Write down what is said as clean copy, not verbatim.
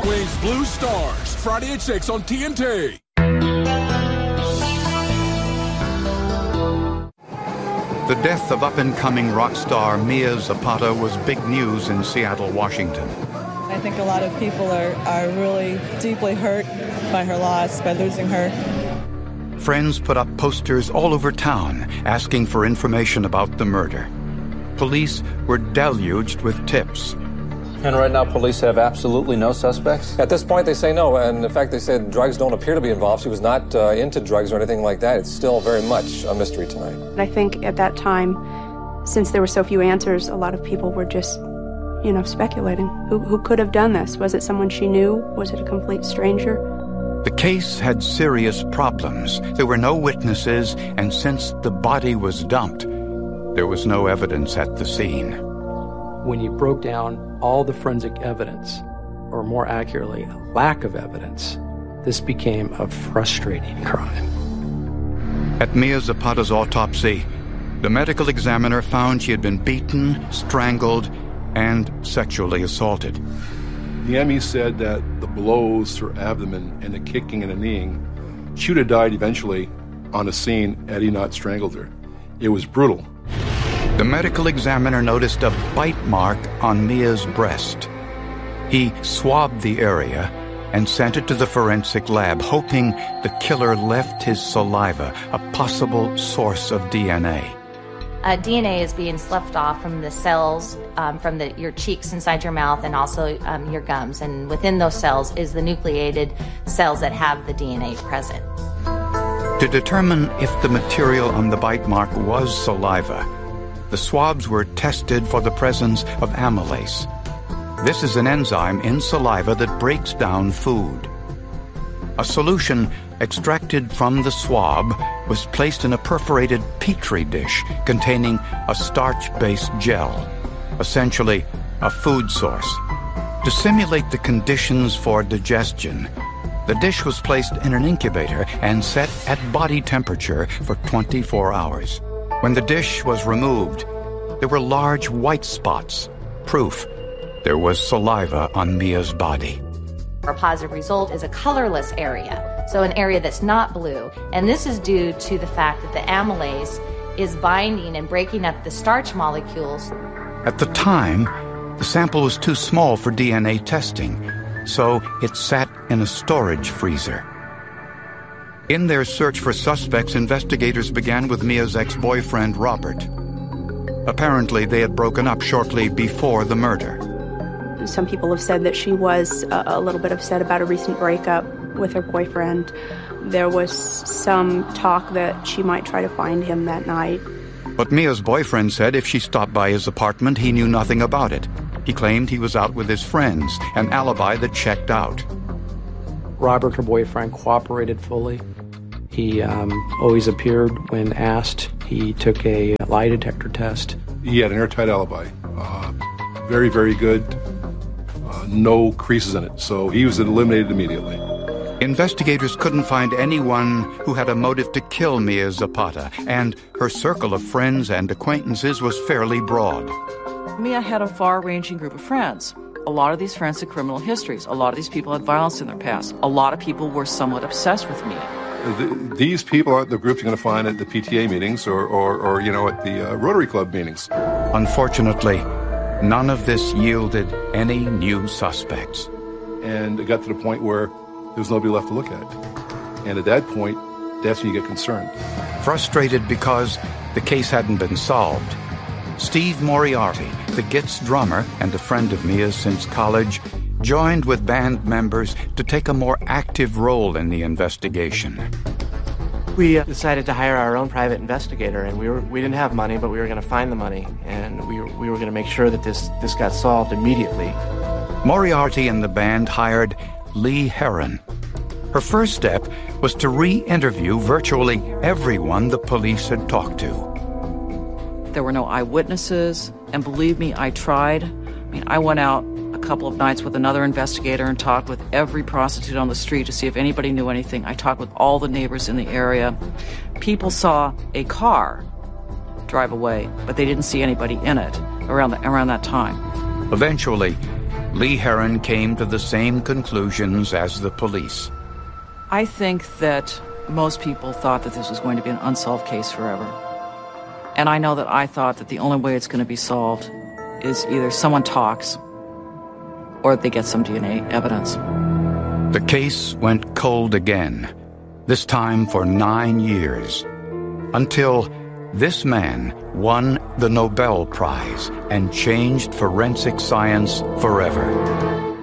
Queens Blue Stars, Friday at 6 on TNT. The death of up-and-coming rock star Mia Zapata was big news in Seattle, Washington. I think a lot of people are really deeply hurt by her loss, by losing her. Friends put up posters all over town asking for information about the murder. Police were deluged with tips. And right now, police have absolutely no suspects? At this point, they say no. And in fact, they said drugs don't appear to be involved. She was not into drugs or anything like that. It's still very much a mystery tonight. I think at that time, since there were so few answers, a lot of people were just, speculating. Who could have done this? Was it someone she knew? Was it a complete stranger? The case had serious problems. There were no witnesses, and since the body was dumped, there was no evidence at the scene. When you broke down all the forensic evidence, or more accurately, lack of evidence, this became a frustrating crime. At Mia Zapata's autopsy, the medical examiner found she had been beaten, strangled, and sexually assaulted. The ME said that the blows to her abdomen and the kicking and the kneeing, she would have died eventually on the scene had he not strangled her. It was brutal. The medical examiner noticed a bite mark on Mia's breast. He swabbed the area and sent it to the forensic lab, hoping the killer left his saliva, a possible source of DNA. DNA is being sloughed off from the cells from your cheeks inside your mouth and also your gums. And within those cells is the nucleated cells that have the DNA present. To determine if the material on the bite mark was saliva, the swabs were tested for the presence of amylase. This is an enzyme in saliva that breaks down food. A solution extracted from the swab was placed in a perforated petri dish containing a starch-based gel, essentially a food source. To simulate the conditions for digestion, the dish was placed in an incubator and set at body temperature for 24 hours. When the dish was removed, there were large white spots, proof there was saliva on Mia's body. Our positive result is a colorless area, so an area that's not blue. And this is due to the fact that the amylase is binding and breaking up the starch molecules. At the time, the sample was too small for DNA testing, so it sat in a storage freezer. In their search for suspects, investigators began with Mia's ex-boyfriend, Robert. Apparently, they had broken up shortly before the murder. Some people have said that she was a little bit upset about a recent breakup with her boyfriend. There was some talk that she might try to find him that night. But Mia's boyfriend said if she stopped by his apartment, he knew nothing about it. He claimed he was out with his friends, an alibi that checked out. Robert, her boyfriend, cooperated fully. He always appeared when asked. He took a lie detector test. He had an airtight alibi. Very, very good. No creases in it, so he was eliminated immediately. Investigators couldn't find anyone who had a motive to kill Mia Zapata, and her circle of friends and acquaintances was fairly broad. Mia had a far-ranging group of friends. A lot of these friends had criminal histories. A lot of these people had violence in their past. A lot of people were somewhat obsessed with Mia. These people aren't the groups you're going to find at the PTA meetings or at the Rotary Club meetings. Unfortunately, none of this yielded any new suspects. And it got to the point where there was nobody left to look at. And at that point, that's when you get concerned. Frustrated because the case hadn't been solved, Steve Moriarty, the Gits drummer and a friend of Mia's since college, joined with band members to take a more active role in the investigation. We decided to hire our own private investigator, and we didn't have money, but we were going to find the money, and we were going to make sure that this got solved immediately. Moriarty and the band hired Lee Heron. Her first step was to re-interview virtually everyone the police had talked to. There were no eyewitnesses, and believe me, I tried. I went out a couple of nights with another investigator and talked with every prostitute on the street to see if anybody knew anything. I talked with all the neighbors in the area. People saw a car drive away, but they didn't see anybody in it around that time. Eventually, Lee Herron came to the same conclusions as the police. I think that most people thought that this was going to be an unsolved case forever. And I know that I thought that the only way it's going to be solved is either someone talks or they get some DNA evidence. The case went cold again, this time for 9 years, until this man won the Nobel Prize and changed forensic science forever.